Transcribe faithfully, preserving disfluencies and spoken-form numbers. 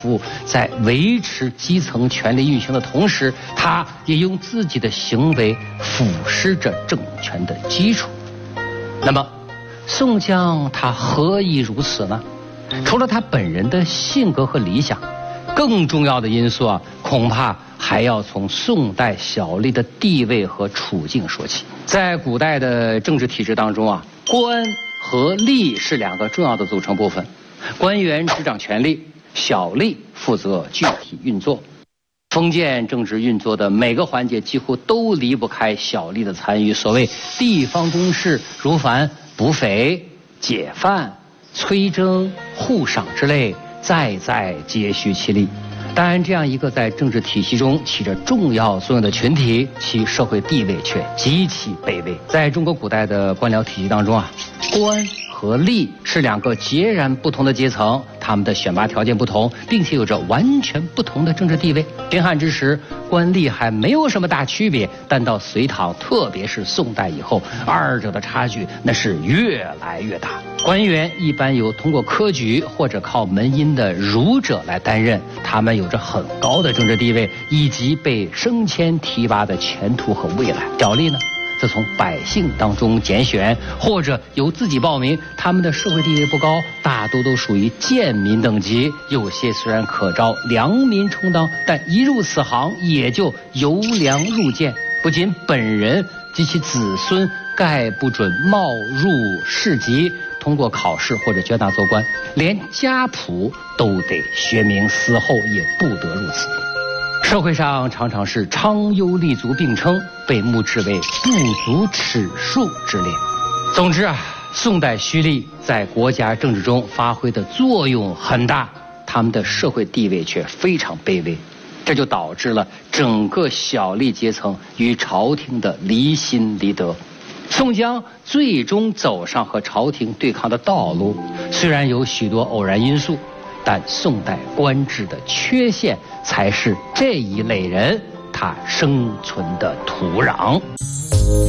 在维持基层权力运行的同时，他也用自己的行为腐蚀着政权的基础。那么，宋江他何以如此呢？除了他本人的性格和理想，更重要的因素啊，恐怕还要从宋代小吏的地位和处境说起。在古代的政治体制当中啊，官和吏是两个重要的组成部分，官员执掌权力，小吏负责具体运作。封建政治运作的每个环节几乎都离不开小吏的参与。所谓地方公事，如凡捕匪、解犯、催征、护赏之类，再再皆需其力。当然，这样一个在政治体系中起着重要作用的群体，其社会地位却极其卑微。在中国古代的官僚体系当中啊，官和吏是两个截然不同的阶层，他们的选拔条件不同，并且有着完全不同的政治地位。秦汉之时，官吏还没有什么大区别，但到隋唐，特别是宋代以后，二者的差距那是越来越大。官员一般由通过科举或者靠门荫的儒者来担任，他们有着很高的政治地位，以及被升迁提拔的前途和未来。小吏呢，则从百姓当中拣选，或者由自己报名，他们的社会地位不高，大多都属于贱民等级。有些虽然可招良民充当，但一入此行也就由良入贱，不仅本人及其子孙概不准冒入市级，通过考试或者捐纳做官，连家谱都得学名，死后也不得入此。社会上常常是昌优立足并称，被目之为不足齿数之列。总之啊，宋代胥吏在国家政治中发挥的作用很大，他们的社会地位却非常卑微，这就导致了整个小吏阶层与朝廷的离心离德。宋江最终走上和朝廷对抗的道路，虽然有许多偶然因素，但宋代官制的缺陷才是这一类人他生存的土壤。